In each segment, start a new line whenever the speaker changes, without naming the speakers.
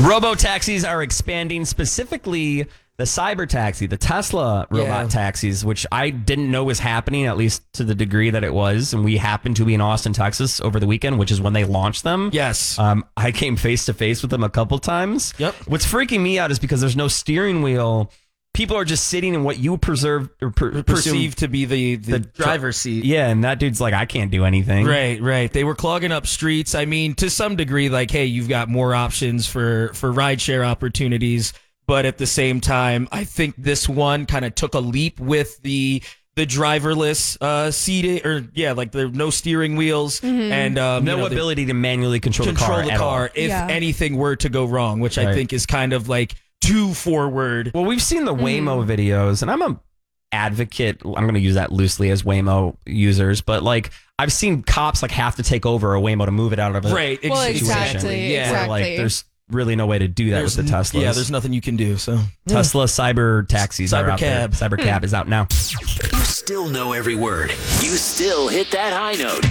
Robo-taxis are expanding, specifically the cyber taxi, the Tesla robot taxis, which I didn't know was happening, at least to the degree that it was. And we happened to be in Austin, Texas over the weekend, which is when they launched them.
Yes.
I came face to face with them a couple times.
Yep.
What's freaking me out is because there's no steering wheel. People are just sitting in what you
perceive to be the driver's seat.
Yeah, and that dude's like, I can't do anything.
Right. They were clogging up streets. I mean, to some degree, like, hey, you've got more options for rideshare opportunities. But at the same time, I think this one kind of took a leap with the driverless seating, or like the no steering wheels and
no ability to manually control the car
if anything were to go wrong, which I think is kind of like too forward.
Well, we've seen the Waymo videos, and I'm a advocate. I'm going to use that loosely as Waymo users, but like I've seen cops like have to take over a Waymo to move it out of a
Well, exactly.
Where, like there's really no way to do that with the Teslas.
Yeah, there's nothing you can do. So
Tesla cyber taxis are out there. Cybercab is out now.
You still know every word. You still hit that high note.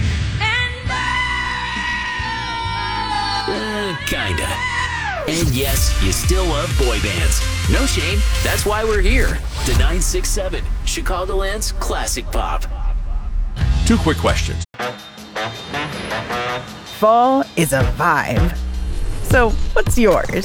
Kinda. And yes, you still love boy bands. No shame. That's why we're here. The 967, Chicagoland's classic pop.
2 quick questions.
Fall is a vibe. So, what's yours?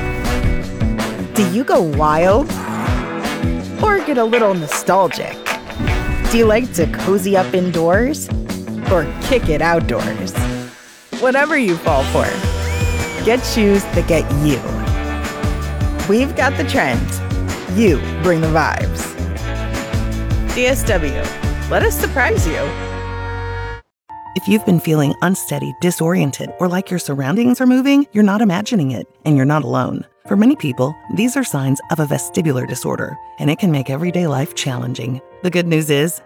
Do you go wild? Or get a little nostalgic? Do you like to cozy up indoors? Or kick it outdoors? Whatever you fall for, get shoes that get you. We've got the trends. You bring the vibes. DSW, let us surprise you. If you've been feeling unsteady, disoriented, or like your surroundings are moving, you're not imagining it, and you're not alone. For many people, these are signs of a vestibular disorder, and it can make everyday life challenging. The good news is,